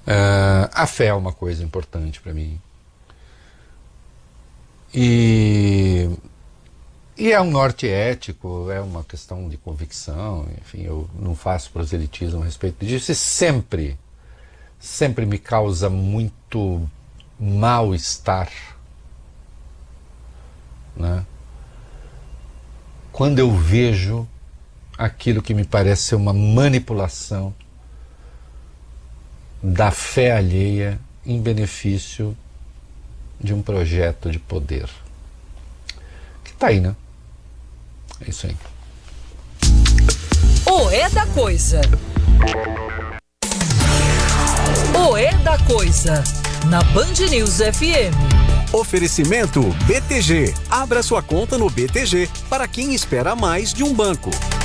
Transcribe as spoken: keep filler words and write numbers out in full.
Uh, a fé é uma coisa importante para mim. E, e é um norte ético, é uma questão de convicção, enfim, eu não faço proselitismo a respeito disso, e sempre, sempre me causa muito mal-estar, né? Quando eu vejo aquilo que me parece ser uma manipulação da fé alheia em benefício de um projeto de poder. Que tá aí, né? É isso aí. O É da Coisa. O É da Coisa. Na Band News F M. Oferecimento B T G. Abra sua conta no B T G para quem espera mais de um banco.